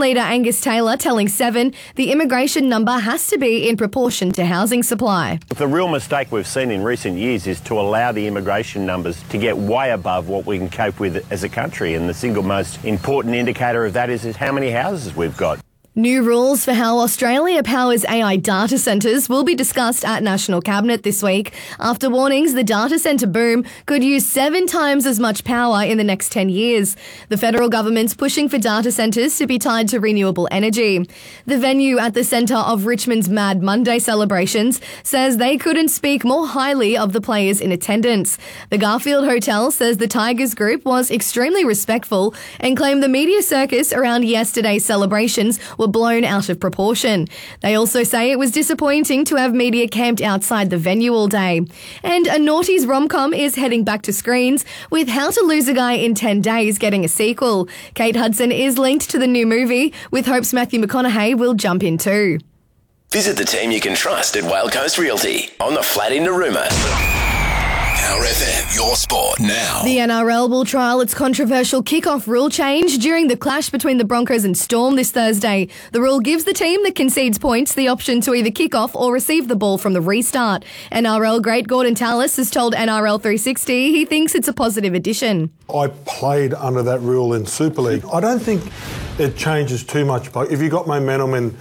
leader Angus Taylor telling Seven the immigration number has to be in proportion to housing supply. The real mistake we've seen in recent years is to allow the immigration numbers to get way above what we can cope with as a country, and the single most important indicator of that is how many houses we've got. New rules for how Australia powers AI data centres will be discussed at National Cabinet this week after warnings the data centre boom could use 7 times as much power in the next 10 years. The federal government's pushing for data centres to be tied to renewable energy. The venue at the centre of Richmond's Mad Monday celebrations says they couldn't speak more highly of the players in attendance. The Garfield Hotel says the Tigers group was extremely respectful and claimed the media circus around yesterday's celebrations were blown out of proportion. They also say it was disappointing to have media camped outside the venue all day. And a Naughties rom-com is heading back to screens, with How to Lose a Guy in 10 Days getting a sequel. Kate Hudson is linked to the new movie, with hopes Matthew McConaughey will jump in too. Visit the team you can trust at Whale Coast Realty on the flat in Narooma. Power FM, your sport now. The NRL will trial its controversial kickoff rule change during the clash between the Broncos and Storm this Thursday. The rule gives the team that concedes points the option to either kick off or receive the ball from the restart. NRL great Gordon Tallis has told NRL 360 he thinks it's a positive addition. I played under that rule in Super League. I don't think it changes too much. If you've got momentum and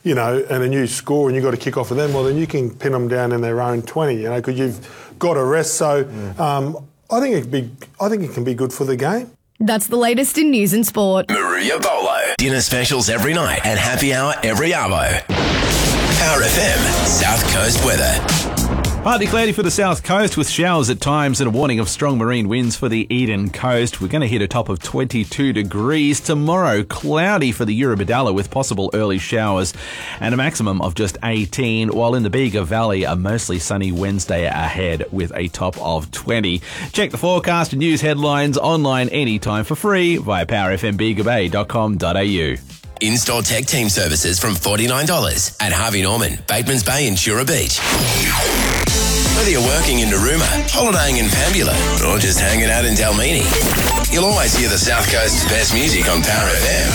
a new score and you've got to kick off with them, well, then you can pin them down in their own 20, because you've got a rest. So I think it can be good for the game. That's the latest in news and sport. Maria Bolo. Dinner specials every night and happy hour every arvo. Power FM, South Coast weather. Partly cloudy for the south coast with showers at times and a warning of strong marine winds for the Eden coast. We're going to hit a top of 22 degrees. Tomorrow, cloudy for the Eurobodalla with possible early showers and a maximum of just 18, while in the Bega Valley, a mostly sunny Wednesday ahead with a top of 20. Check the forecast and news headlines online anytime for free via powerfmbegabay.com.au. In-store tech team services from $49 at Harvey Norman, Bateman's Bay and Shura Beach. Whether you're working in Narooma, holidaying in Pambula, or just hanging out in Dalmini, you'll always hear the South Coast's best music on Power FM.